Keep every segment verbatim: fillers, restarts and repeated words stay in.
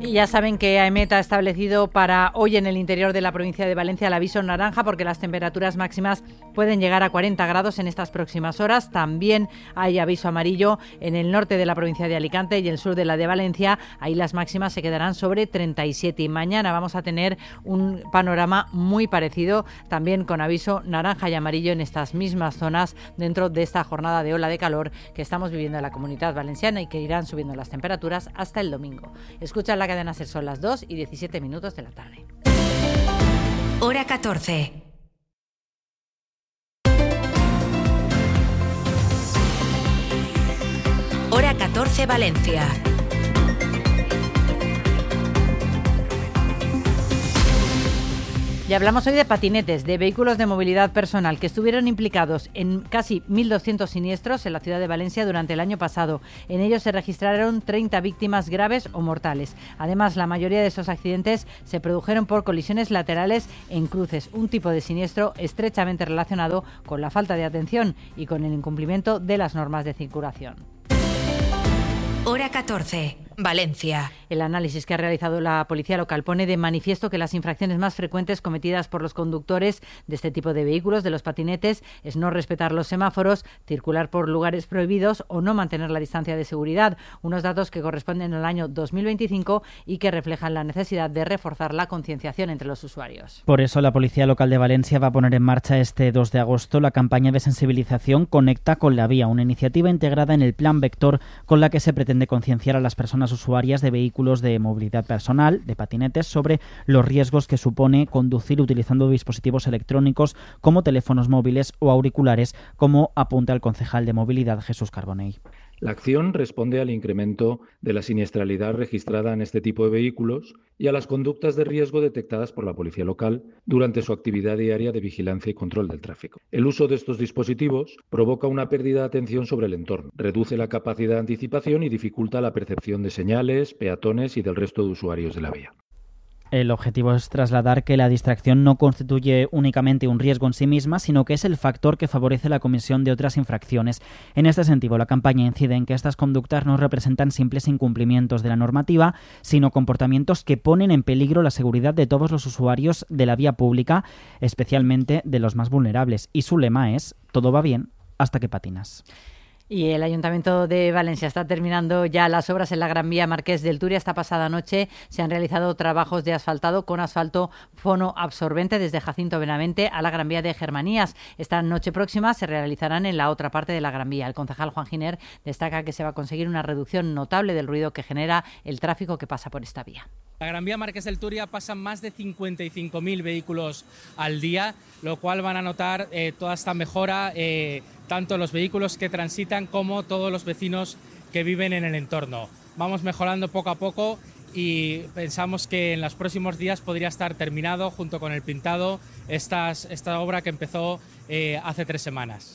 Y ya saben que AEMET ha establecido para hoy en el interior de la provincia de Valencia el aviso naranja porque las temperaturas máximas pueden llegar a cuarenta grados en estas próximas horas. También hay aviso amarillo en el norte de la provincia de Alicante y el sur de la de Valencia. Ahí las máximas se quedarán sobre treinta y siete. Y mañana vamos a tener un panorama muy parecido, también con aviso naranja y amarillo en estas mismas zonas dentro de esta jornada de ola de calor que estamos viviendo en la Comunidad Valenciana y que irán subiendo las temperaturas hasta el domingo. Escucha la cadena SER, son las dos y diecisiete minutos de la tarde. Hora catorce. Hora catorce Valencia. Y hablamos hoy de patinetes, de vehículos de movilidad personal que estuvieron implicados en casi mil doscientos siniestros en la ciudad de Valencia durante el año pasado. En ellos se registraron treinta víctimas graves o mortales. Además, la mayoría de esos accidentes se produjeron por colisiones laterales en cruces, un tipo de siniestro estrechamente relacionado con la falta de atención y con el incumplimiento de las normas de circulación. Hora catorce, Valencia. El análisis que ha realizado la policía local pone de manifiesto que las infracciones más frecuentes cometidas por los conductores de este tipo de vehículos, de los patinetes, es no respetar los semáforos, circular por lugares prohibidos o no mantener la distancia de seguridad. Unos datos que corresponden al año dos mil veinticinco y que reflejan la necesidad de reforzar la concienciación entre los usuarios. Por eso la Policía Local de Valencia va a poner en marcha este dos de agosto la campaña de sensibilización Conecta con la Vía, una iniciativa integrada en el Plan Vector con la que se pretende concienciar a las personas usuarias de vehículos de movilidad personal, de patinetes, sobre los riesgos que supone conducir utilizando dispositivos electrónicos como teléfonos móviles o auriculares, como apunta el concejal de Movilidad Jesús Carbonell. La acción responde al incremento de la siniestralidad registrada en este tipo de vehículos y a las conductas de riesgo detectadas por la policía local durante su actividad diaria de vigilancia y control del tráfico. El uso de estos dispositivos provoca una pérdida de atención sobre el entorno, reduce la capacidad de anticipación y dificulta la percepción de señales, peatones y del resto de usuarios de la vía. El objetivo es trasladar que la distracción no constituye únicamente un riesgo en sí misma, sino que es el factor que favorece la comisión de otras infracciones. En este sentido, la campaña incide en que estas conductas no representan simples incumplimientos de la normativa, sino comportamientos que ponen en peligro la seguridad de todos los usuarios de la vía pública, especialmente de los más vulnerables. Y su lema es: todo va bien hasta que patinas. Y el Ayuntamiento de Valencia está terminando ya las obras en la Gran Vía Marqués del Turia. Esta pasada noche se han realizado trabajos de asfaltado con asfalto fonoabsorbente desde Jacinto Benavente a la Gran Vía de Germanías. Esta noche próxima se realizarán en la otra parte de la Gran Vía. El concejal Juan Giner destaca que se va a conseguir una reducción notable del ruido que genera el tráfico que pasa por esta vía. La Gran Vía Marqués del Turia pasan más de cincuenta y cinco mil vehículos al día, lo cual van a notar eh, toda esta mejora, eh, tanto los vehículos que transitan como todos los vecinos que viven en el entorno. Vamos mejorando poco a poco y pensamos que en los próximos días podría estar terminado, junto con el pintado, estas, esta obra que empezó eh, hace tres semanas.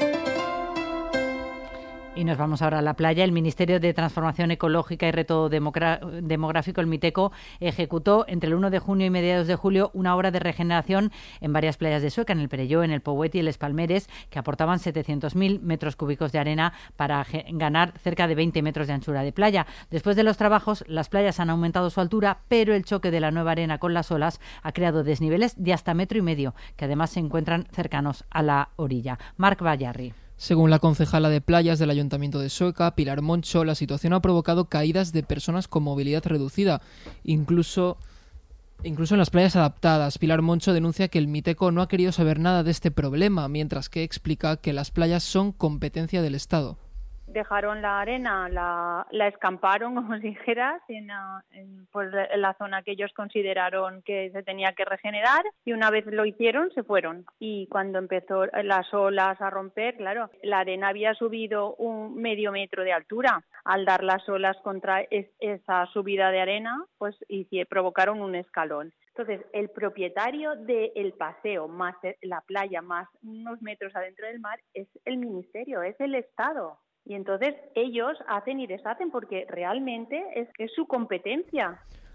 Y nos vamos ahora a la playa. El Ministerio de Transformación Ecológica y Reto Demogra- Demográfico, el MITECO, ejecutó entre el uno de junio y mediados de julio una obra de regeneración en varias playas de Sueca, en el Perelló, en el Pouet y el Espalmeres, que aportaban setecientos mil metros cúbicos de arena para ge- ganar cerca de veinte metros de anchura de playa. Después de los trabajos, las playas han aumentado su altura, pero el choque de la nueva arena con las olas ha creado desniveles de hasta metro y medio, que además se encuentran cercanos a la orilla. Marc Bayarri. Según la concejala de playas del Ayuntamiento de Sueca, Pilar Moncho, la situación ha provocado caídas de personas con movilidad reducida, incluso, incluso en las playas adaptadas. Pilar Moncho denuncia que el MITECO no ha querido saber nada de este problema, mientras que explica que las playas son competencia del Estado. Dejaron la arena, la, la escamparon, como si dijeras, en, en, pues, en la zona que ellos consideraron que se tenía que regenerar, y una vez lo hicieron, se fueron. Y cuando empezó las olas a romper, claro, la arena había subido un medio metro de altura. Al dar las olas contra es, esa subida de arena, pues y provocaron un escalón. Entonces, el propietario del paseo más la playa más unos metros adentro del mar es el Ministerio, es el Estado. Y entonces ellos hacen y deshacen porque realmente es que es su competencia.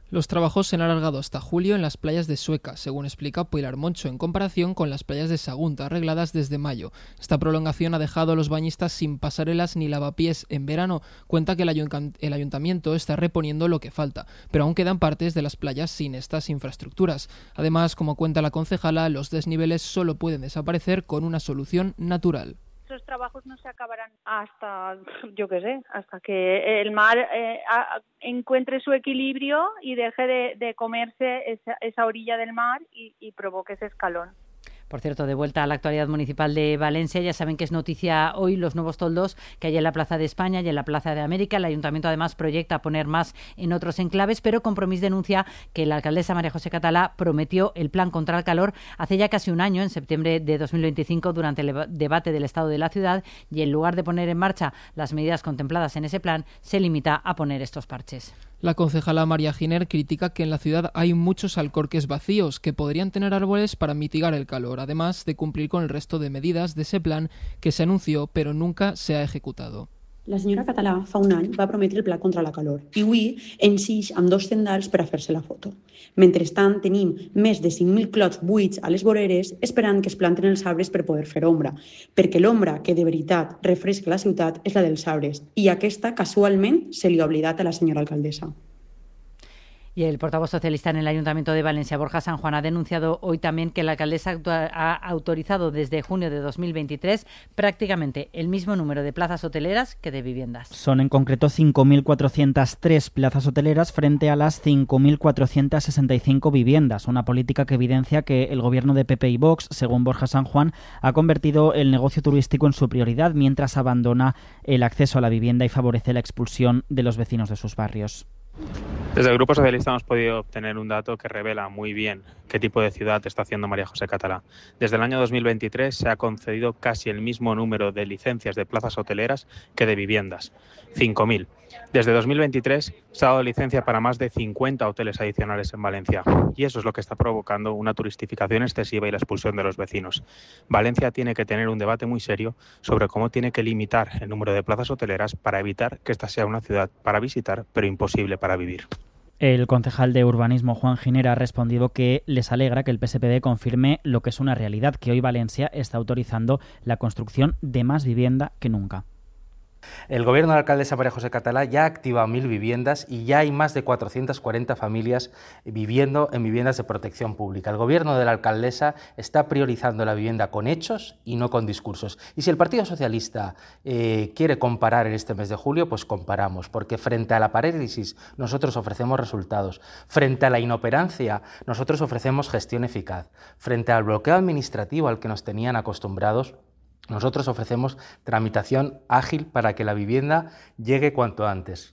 Los trabajos se han alargado hasta julio en las playas de Sueca, según explica Pilar Moncho, en comparación con las playas de Sagunta, arregladas desde mayo. Esta prolongación ha dejado a los bañistas sin pasarelas ni lavapiés en verano. Cuenta que el, ayunt- el ayuntamiento está reponiendo lo que falta, pero aún quedan partes de las playas sin estas infraestructuras. Además, como cuenta la concejala, los desniveles solo pueden desaparecer con una solución natural. Esos trabajos no se acabarán hasta, yo qué sé, hasta que el mar eh, a, encuentre su equilibrio y deje de, de comerse esa, esa orilla del mar y, y provoque ese escalón. Por cierto, de vuelta a la actualidad municipal de Valencia, ya saben que es noticia hoy los nuevos toldos que hay en la Plaza de España y en la Plaza de América. El Ayuntamiento además proyecta poner más en otros enclaves, pero Compromís denuncia que la alcaldesa María José Catalá prometió el plan contra el calor hace ya casi un año, en septiembre de dos mil veinticinco, durante el debate del estado de la ciudad, y en lugar de poner en marcha las medidas contempladas en ese plan, se limita a poner estos parches. La concejala María Giner critica que en la ciudad hay muchos alcorques vacíos que podrían tener árboles para mitigar el calor, además de cumplir con el resto de medidas de ese plan que se anunció pero nunca se ha ejecutado. La senyora Català fa un any va prometre el pla contra la calor i avui ensix amb dos tendals per a fer-se la foto. Mentrestant, tenim més de cinc mil clots buits a les voreres esperant que es planten els arbres per poder fer ombra, perquè l'ombra que de veritat refresca la ciutat és la dels arbres i aquesta casualment se li ha oblidat a la senyora alcaldessa. Y el portavoz socialista en el Ayuntamiento de Valencia, Borja San Juan, ha denunciado hoy también que la alcaldesa ha autorizado desde junio de dos mil veintitrés prácticamente el mismo número de plazas hoteleras que de viviendas. Son en concreto cinco mil cuatrocientas tres plazas hoteleras frente a las cinco mil cuatrocientas sesenta y cinco viviendas, una política que evidencia que el gobierno de P P y Vox, según Borja San Juan, ha convertido el negocio turístico en su prioridad mientras abandona el acceso a la vivienda y favorece la expulsión de los vecinos de sus barrios. Desde el Grupo Socialista hemos podido obtener un dato que revela muy bien qué tipo de ciudad está haciendo María José Catalá. Desde el año dos mil veintitrés se ha concedido casi el mismo número de licencias de plazas hoteleras que de viviendas, cinco mil. Desde dos mil veintitrés se ha dado licencia para más de cincuenta hoteles adicionales en Valencia y eso es lo que está provocando una turistificación excesiva y la expulsión de los vecinos. Valencia tiene que tener un debate muy serio sobre cómo tiene que limitar el número de plazas hoteleras para evitar que esta sea una ciudad para visitar pero imposible para vivir. El concejal de urbanismo, Juan Giner, ha respondido que les alegra que el P S P D confirme lo que es una realidad, que hoy Valencia está autorizando la construcción de más vivienda que nunca. El gobierno de la alcaldesa María José Catalá ya ha activado mil viviendas y ya hay más de cuatrocientas cuarenta familias viviendo en viviendas de protección pública. El gobierno de la alcaldesa está priorizando la vivienda con hechos y no con discursos. Y si el Partido Socialista eh, quiere comparar en este mes de julio, pues comparamos, porque frente a la parálisis nosotros ofrecemos resultados, frente a la inoperancia nosotros ofrecemos gestión eficaz, frente al bloqueo administrativo al que nos tenían acostumbrados, nosotros ofrecemos tramitación ágil para que la vivienda llegue cuanto antes.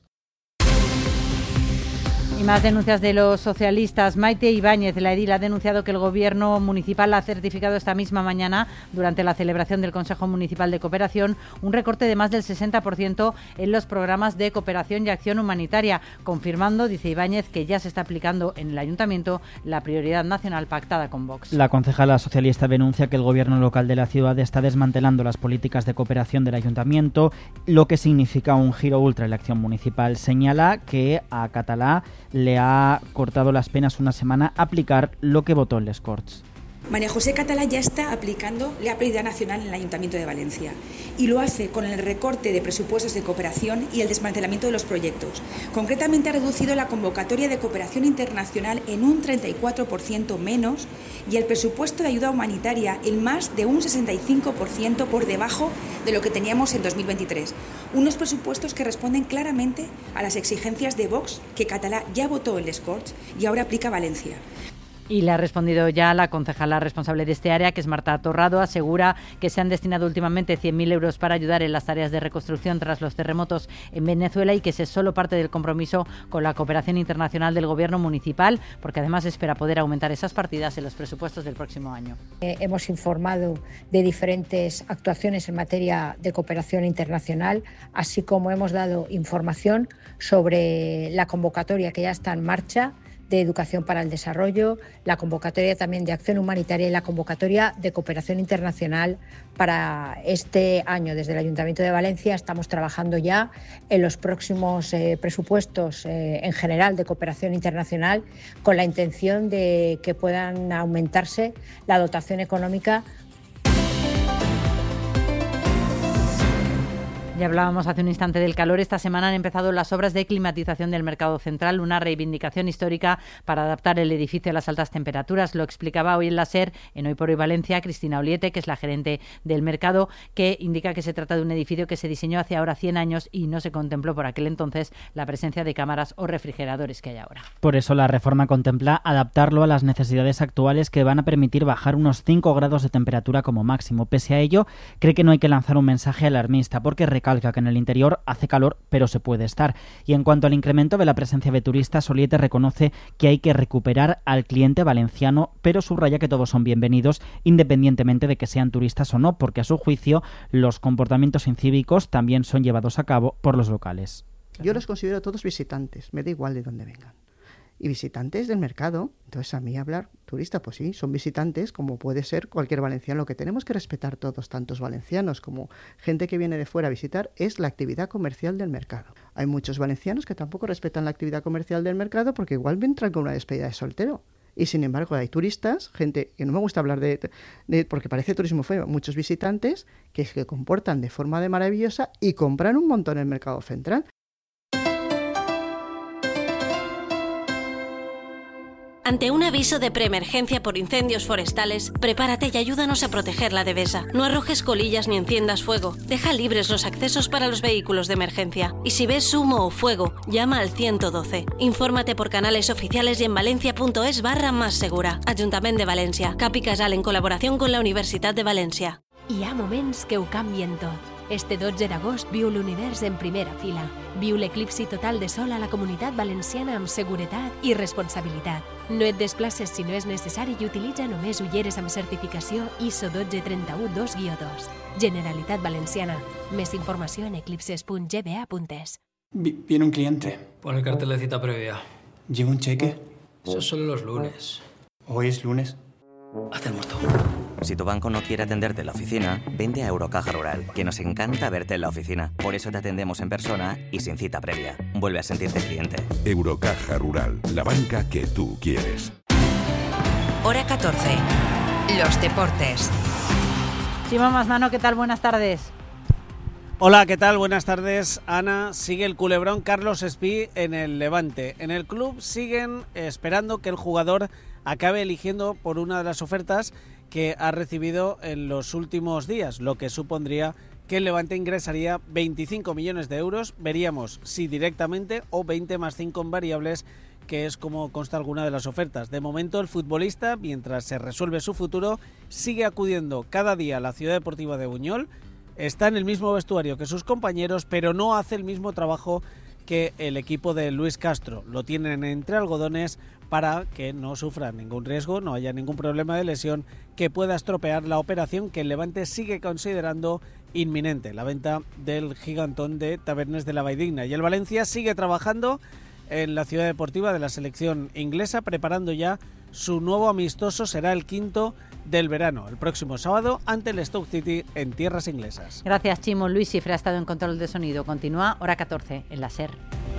Y más denuncias de los socialistas. Maite Ibáñez, la edil, ha denunciado que el gobierno municipal ha certificado esta misma mañana, durante la celebración del Consejo Municipal de Cooperación, un recorte de más del sesenta por ciento en los programas de cooperación y acción humanitaria, confirmando, dice Ibáñez, que ya se está aplicando en el Ayuntamiento la prioridad nacional pactada con Vox. La concejala socialista denuncia que el gobierno local de la ciudad está desmantelando las políticas de cooperación del Ayuntamiento, lo que significa un giro ultra en la acción municipal. Señala que a Catalá le ha cortado las penas una semana aplicar lo que votó en les Corts. María José Catalá ya está aplicando la prioridad nacional en el Ayuntamiento de Valencia y lo hace con el recorte de presupuestos de cooperación y el desmantelamiento de los proyectos. Concretamente ha reducido la convocatoria de cooperación internacional en un treinta y cuatro por ciento menos y el presupuesto de ayuda humanitaria en más de un sesenta y cinco por ciento por debajo de lo que teníamos en dos mil veintitrés. Unos presupuestos que responden claramente a las exigencias de Vox, que Catalá ya votó en les Corts y ahora aplica a Valencia. Y le ha respondido ya la concejala responsable de este área, que es Marta Torrado. Asegura que se han destinado últimamente cien mil euros para ayudar en las tareas de reconstrucción tras los terremotos en Venezuela y que ese es solo parte del compromiso con la cooperación internacional del Gobierno municipal, porque además espera poder aumentar esas partidas en los presupuestos del próximo año. Eh, hemos informado de diferentes actuaciones en materia de cooperación internacional, así como hemos dado información sobre la convocatoria que ya está en marcha de Educación para el Desarrollo, la convocatoria también de Acción Humanitaria y la convocatoria de Cooperación Internacional para este año. Desde el Ayuntamiento de Valencia estamos trabajando ya en los próximos eh, presupuestos eh, en general de cooperación internacional con la intención de que puedan aumentarse la dotación económica. Ya hablábamos hace un instante del calor. Esta semana han empezado las obras de climatización del Mercado Central, una reivindicación histórica para adaptar el edificio a las altas temperaturas. Lo explicaba hoy en la SER, en Hoy por Hoy Valencia, Cristina Oliete, que es la gerente del mercado, que indica que se trata de un edificio que se diseñó hace ahora cien años y no se contempló por aquel entonces la presencia de cámaras o refrigeradores que hay ahora. Por eso la reforma contempla adaptarlo a las necesidades actuales, que van a permitir bajar unos cinco grados de temperatura como máximo. Pese a ello, cree que no hay que lanzar un mensaje alarmista, porque recalca que en el interior hace calor, pero se puede estar. Y en cuanto al incremento de la presencia de turistas, Oliete reconoce que hay que recuperar al cliente valenciano, pero subraya que todos son bienvenidos, independientemente de que sean turistas o no, porque a su juicio los comportamientos incívicos también son llevados a cabo por los locales. Yo los considero todos visitantes, me da igual de dónde vengan. Y visitantes del mercado, entonces a mí hablar turista, pues sí, son visitantes como puede ser cualquier valenciano. Lo que tenemos que respetar todos, tantos valencianos como gente que viene de fuera a visitar, es la actividad comercial del mercado. Hay muchos valencianos que tampoco respetan la actividad comercial del mercado porque igual entran con una despedida de soltero. Y sin embargo hay turistas, gente que no me gusta hablar de, de porque parece turismo feo, muchos visitantes que se comportan de forma de maravillosa y compran un montón en el Mercado Central. Ante un aviso de preemergencia por incendios forestales, prepárate y ayúdanos a proteger la devesa. No arrojes colillas ni enciendas fuego. Deja libres los accesos para los vehículos de emergencia. Y si ves humo o fuego, llama al ciento doce. Infórmate por canales oficiales y en valencia.es barra más segura. Ayuntamiento de Valencia. Capi Casal en colaboración con la Universitat de Valencia. Hi ha moments que ho canvien tot. Este dotze d'agost viu l'univers en primera fila. Viu l'eclipsi total de sol a la Comunitat Valenciana amb seguretat i responsabilitat. No et desplaces si no és necessari i utilitza només ulleres amb certificació I S O un dos tres u dos guió dos. Generalitat Valenciana. Més informació en eclipses punt g b a punt e s. Viene un cliente. Pon el cartel de cita previa. ¿Lleva un cheque? Eso es solo los lunes. ¿Hoy es lunes? Haz el muerto. Si tu banco no quiere atenderte en la oficina, vente a Eurocaja Rural, que nos encanta verte en la oficina. Por eso te atendemos en persona y sin cita previa. Vuelve a sentirte cliente. Eurocaja Rural, la banca que tú quieres. Hora catorce. Los deportes. Chimo Masmano, ¿qué tal? Buenas tardes. Hola, ¿qué tal? Buenas tardes, Ana. Sigue el culebrón Carlos Espí en el Levante. En el club siguen esperando que el jugador acabe eligiendo por una de las ofertas que ha recibido en los últimos días, lo que supondría que el Levante ingresaría veinticinco millones de euros. Veríamos si directamente o veinte más cinco en variables, que es como consta alguna de las ofertas. De momento, el futbolista, mientras se resuelve su futuro, sigue acudiendo cada día a la Ciudad Deportiva de Buñol. Está en el mismo vestuario que sus compañeros, pero no hace el mismo trabajo que el equipo de Luis Castro. Lo tienen entre algodones para que no sufra ningún riesgo, no haya ningún problema de lesión que pueda estropear la operación que el Levante sigue considerando inminente, la venta del gigantón de Tabernes de la Valldigna. Y el Valencia sigue trabajando en la Ciudad Deportiva de la selección inglesa, preparando ya su nuevo amistoso. Será el quinto del verano, el próximo sábado, ante el Stoke City en tierras inglesas. Gracias, Chimo. Luis Cifre ha estado en control de sonido. Continúa hora catorce en la SER.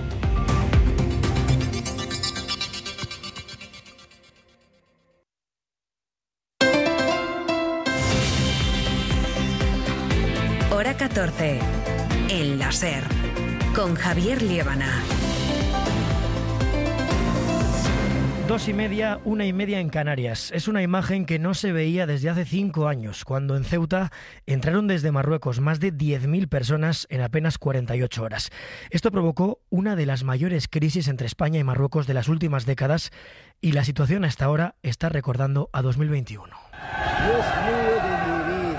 Hora catorce en la SER con Javier Liébana. Dos y media, una y media en Canarias. Es una imagen que no se veía desde hace cinco años, cuando en Ceuta entraron desde Marruecos más de diez mil personas en apenas cuarenta y ocho horas. Esto provocó una de las mayores crisis entre España y Marruecos de las últimas décadas, y la situación hasta ahora está recordando a dos mil veintiuno. Dios mío de mi vida.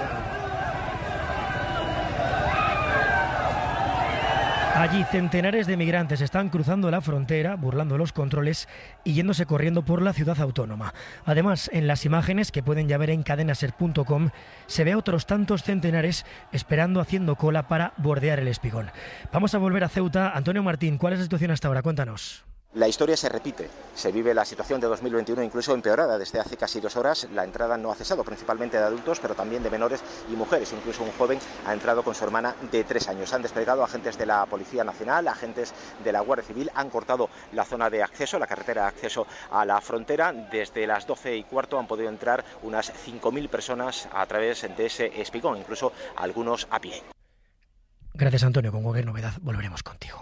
Allí centenares de migrantes están cruzando la frontera, burlando los controles y yéndose corriendo por la ciudad autónoma. Además, en las imágenes que pueden ya ver en cadenaser punto com se ve a otros tantos centenares esperando, haciendo cola para bordear el Espigón. Vamos a volver a Ceuta. Antonio Martín, ¿cuál es la situación hasta ahora? Cuéntanos. La historia se repite, se vive la situación de dos mil veintiuno incluso empeorada desde hace casi dos horas. La entrada no ha cesado, principalmente de adultos, pero también de menores y mujeres. Incluso un joven ha entrado con su hermana de tres años. Han desplegado agentes de la Policía Nacional, agentes de la Guardia Civil, han cortado la zona de acceso, la carretera de acceso a la frontera. Desde las doce y cuarto han podido entrar unas cinco mil personas a través de ese espigón, incluso algunos a pie. Gracias, Antonio. Con cualquier novedad volveremos contigo.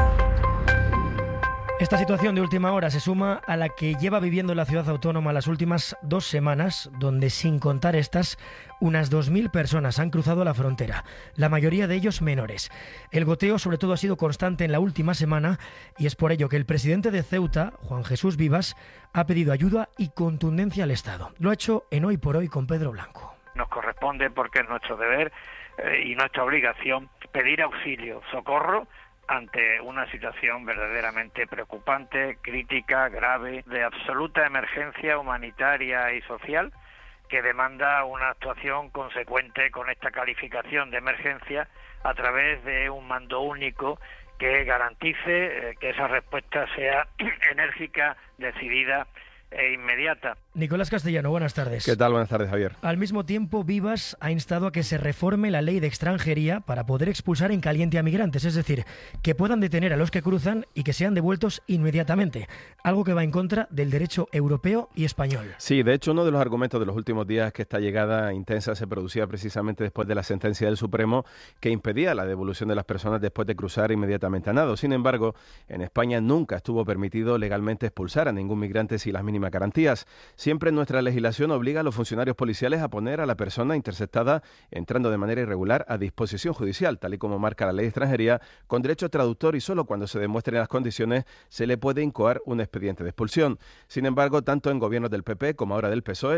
Esta situación de última hora se suma a la que lleva viviendo la ciudad autónoma las últimas dos semanas, donde, sin contar estas, unas dos mil personas han cruzado la frontera, la mayoría de ellos menores. El goteo, sobre todo, ha sido constante en la última semana y es por ello que el presidente de Ceuta, Juan Jesús Vivas, ha pedido ayuda y contundencia al Estado. Lo ha hecho en Hoy por Hoy con Pedro Blanco. Nos corresponde, porque es nuestro deber eh, y nuestra obligación, pedir auxilio, socorro, ante una situación verdaderamente preocupante, crítica, grave, de absoluta emergencia humanitaria y social, que demanda una actuación consecuente con esta calificación de emergencia a través de un mando único que garantice eh, que esa respuesta sea enérgica, decidida e inmediata. Nicolás Castellano, buenas tardes. ¿Qué tal? Buenas tardes, Javier. Al mismo tiempo, Vivas ha instado a que se reforme la ley de extranjería para poder expulsar en caliente a migrantes, es decir, que puedan detener a los que cruzan y que sean devueltos inmediatamente, algo que va en contra del derecho europeo y español. Sí, de hecho, uno de los argumentos de los últimos días es que esta llegada intensa se producía precisamente después de la sentencia del Supremo que impedía la devolución de las personas después de cruzar inmediatamente a nado. Sin embargo, en España nunca estuvo permitido legalmente expulsar a ningún migrante sin las mínimas garantías. Siempre nuestra legislación obliga a los funcionarios policiales a poner a la persona interceptada entrando de manera irregular a disposición judicial, tal y como marca la ley de extranjería, con derecho a traductor, y solo cuando se demuestren las condiciones se le puede incoar un expediente de expulsión. Sin embargo, tanto en gobiernos del P P como ahora del P S O E,